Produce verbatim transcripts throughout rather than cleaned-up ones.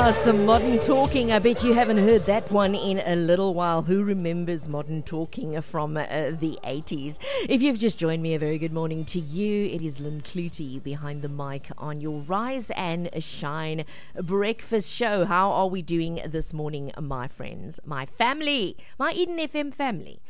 Ah, some Modern Talking. I bet you haven't heard that one in a little while. Who remembers Modern Talking from uh, the eighties? If you've just joined me, a very good morning to you. It is Lynn Clutie behind the mic on your Rise and Shine breakfast show. How are we doing this morning, my friends, my family, my Eden F M family?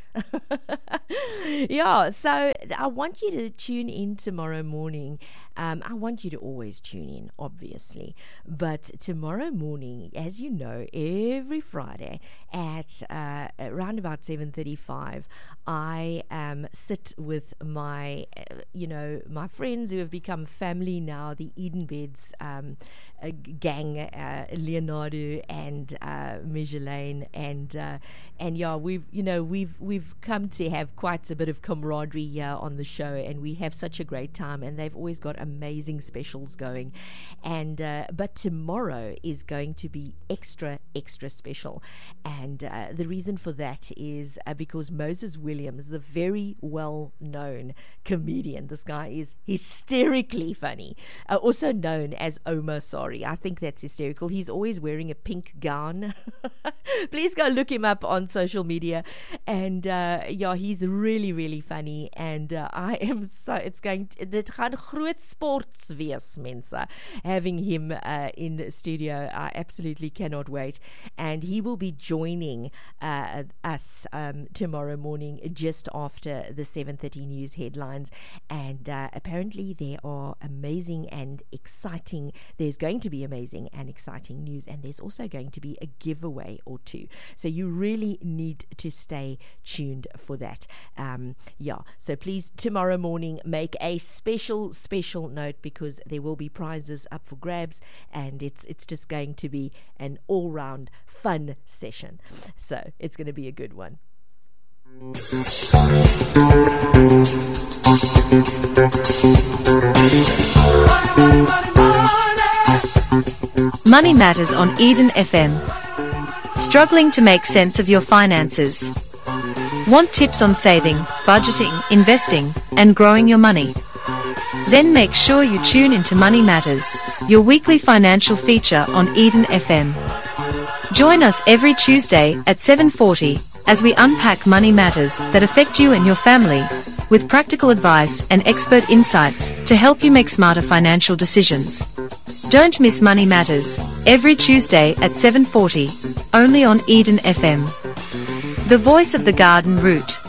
Yeah, so I want you to tune in tomorrow morning. Um, I want you to always tune in, obviously. But tomorrow morning, as you know, every Friday at uh, around about seven thirty-five, I um, sit with my, uh, you know, my friends who have become family now, the Eden Beds um, uh, gang, uh, Leonardo and uh, Mijelaine, and uh, and yeah, we've you know we've we've come to have quite a bit of camaraderie here on the show, and we have such a great time, and they've always got amazing specials going, and uh, but tomorrow is going to be extra extra special, and uh, the reason for that is uh, because Moses Williams, the very well known comedian, this guy is hysterically funny, uh, also known as Omar Sorry. I think that's hysterical. He's always wearing a pink gown. Please go look him up on social media, and uh, yeah, he's really really funny, and uh, I am so it's going to, dit gaan groot sports wees, mense, having him uh, in studio. I absolutely cannot wait, and he will be joining uh, us um, tomorrow morning just after the seven thirty news headlines, and uh, apparently there are amazing and exciting there's going to be amazing and exciting news, and there's also going to be a giveaway or two, so you really need to stay tuned for that. Um, yeah, so please tomorrow morning make a special special note, because there will be prizes up for grabs, and it's it's just going to be an all-round fun session, so it's going to be a good one. Money Matters on Eden F M. Struggling to make sense of your finances? Want tips on saving, budgeting, investing, and growing your money? Then make sure you tune into Money Matters, your weekly financial feature on Eden F M. Join us every Tuesday at seven forty as we unpack money matters that affect you and your family, with practical advice and expert insights to help you make smarter financial decisions. Don't miss Money Matters, every Tuesday at seven forty, only on Eden F M. The voice of the garden route.